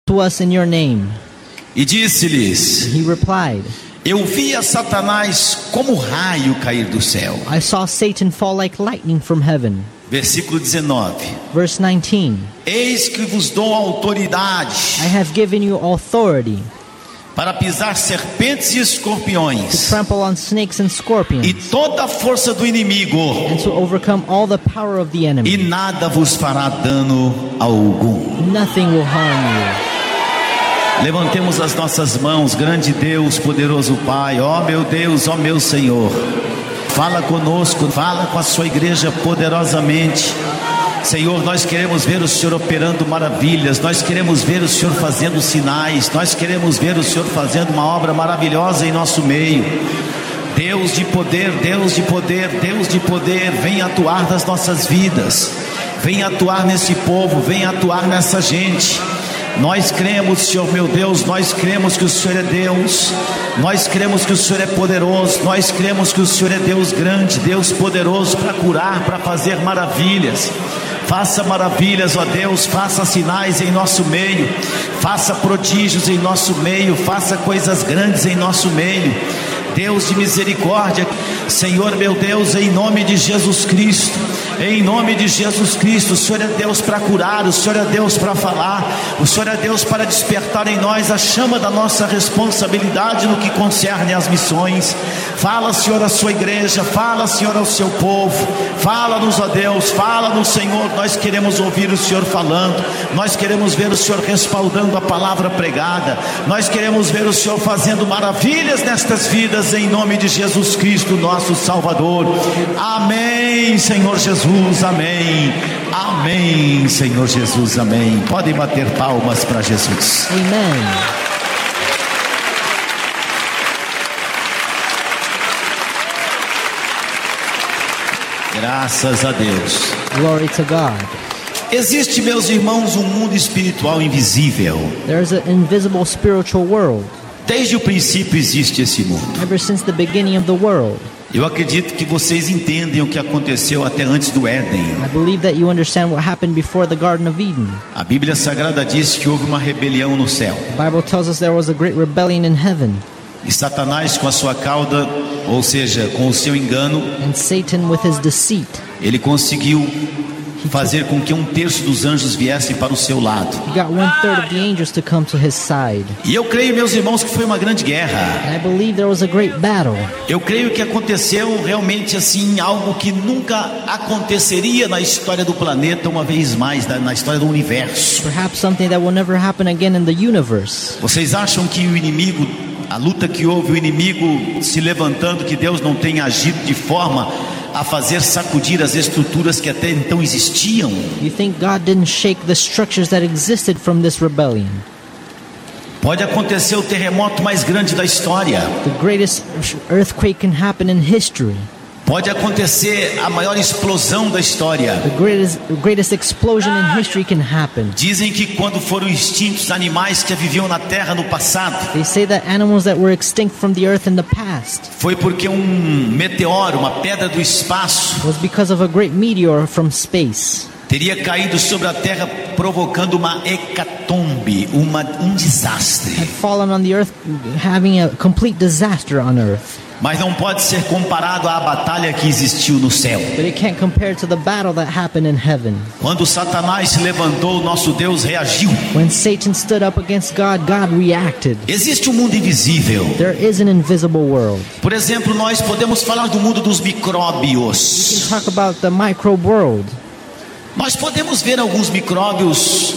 to us in your name. E disse-lhes: He replied, Eu vi a Satanás como raio cair do céu. I saw Satan fall like lightning from heaven. Versículo 19. Verse 19, Eis que vos dou autoridade I have given you authority para pisar serpentes e to escorpiões trample on snakes and e scorpions toda a força do inimigo, and to overcome all the power of the e enemy. nada vos fará dano algum. Nothing will harm you. Levantemos as nossas mãos, grande Deus, poderoso Pai, ó meu Deus, ó meu Senhor. Fala conosco, fala com a sua igreja poderosamente. Senhor, nós queremos ver o Senhor operando maravilhas, nós queremos ver o Senhor fazendo sinais, nós queremos ver o Senhor fazendo uma obra maravilhosa em nosso meio. Deus de poder, Deus de poder, Deus de poder, vem atuar nas nossas vidas, vem atuar nesse povo, vem atuar nessa gente. Nós cremos, Senhor meu Deus, nós cremos que o Senhor é Deus, nós cremos que o Senhor é poderoso, nós cremos que o Senhor é Deus grande, Deus poderoso para curar, para fazer maravilhas. Faça maravilhas, ó Deus, faça sinais em nosso meio, faça prodígios em nosso meio, faça coisas grandes em nosso meio. Deus de misericórdia, Senhor meu Deus, em nome de Jesus Cristo, em nome de Jesus Cristo, o Senhor é Deus para curar, o Senhor é Deus para falar, o Senhor é Deus para despertar em nós a chama da nossa responsabilidade no que concerne às missões. Fala, Senhor, à sua igreja, fala, Senhor, ao seu povo, fala-nos, ó Deus, fala-nos, Senhor, nós queremos ouvir o Senhor falando, nós queremos ver o Senhor respaldando a palavra pregada, nós queremos ver o Senhor fazendo maravilhas nestas vidas, em nome de Jesus Cristo, nosso Salvador. Amém, Senhor Jesus, amém, amém, Senhor Jesus, amém. Podem bater palmas para Jesus. Amen. Graças a Deus. Glory to God. Existe, meus irmãos, um mundo espiritual invisível. There's an invisible spiritual world. Desde o princípio existe esse mundo. Ever since the beginning of the world. Eu acredito que vocês entendem o que aconteceu até antes do Éden. I believe that you understand what happened before the Garden of Eden. A Bíblia Sagrada diz que houve uma rebelião no céu. The Bible tells us there was a great rebellion in heaven. E Satanás, com a sua cauda, ou seja, com o seu engano, And Satan with his deceit, ele conseguiu fazer com que 1/3 dos anjos viessem para o seu lado. he got 1/3 of the angels to come to his side. E eu creio, meus irmãos, que foi uma grande guerra. And I believe there was a great battle. Eu creio que aconteceu realmente assim, algo que nunca aconteceria na história do planeta uma vez mais, na história do universo. Perhaps something that will never happen again in the universe. Vocês acham que o inimigo, a luta que houve, o inimigo se levantando, que Deus não tenha agido de forma a fazer sacudir as estruturas que até então existiam? You think God didn't shake the structures that existed from this rebellion? Pode acontecer o terremoto mais grande da história. The greatest earthquake can happen in history. Pode acontecer a maior explosão da história. The greatest explosion in history can happen. Dizem que quando foram extintos animais que viviam na terra no passado, They say that animals that were extinct from the earth in the past foi porque um meteoro, uma pedra do espaço, was because of a great meteor from space. teria caído sobre a terra, provocando uma hecatombe, um desastre. Had fallen on the earth, having a complete disaster on earth. Mas não pode ser comparado à batalha que existiu no céu. But it can't compare to the battle that happened in heaven. Quando Satanás se levantou, nosso Deus reagiu. When Satan stood up against God, God reacted. Existe um mundo invisível. There is an invisible world. Por exemplo, nós podemos falar do mundo dos micróbios. We can talk about the microbe world. Nós podemos ver alguns micróbios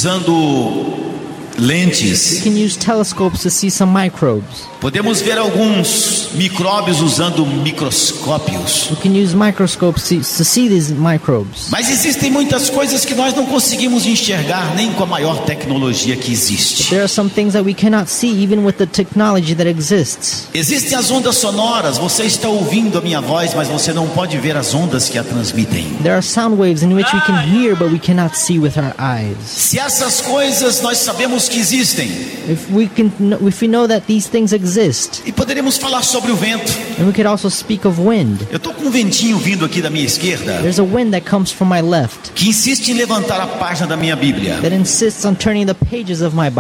usando lentes. We can use telescopes to see some microbes. Podemos ver alguns micróbios usando microscópios. We can use microscopes to see these microbes. Mas existem muitas coisas que nós não conseguimos enxergar nem com a maior tecnologia que existe. There are some things that we cannot see even with the technology that exists. Existem as ondas sonoras. Você está ouvindo a minha voz, mas você não pode ver as ondas que a transmitem. There are sound waves in which we can hear but we cannot see with our eyes. Se essas coisas nós sabemos que existem, If we know that these things exist, e poderíamos falar sobre o vento. and we could also speak of wind. Eu estou com um ventinho vindo aqui da minha esquerda, There's a wind that comes from my left que insiste em levantar a página da minha Bíblia. that insists on turning the pages of my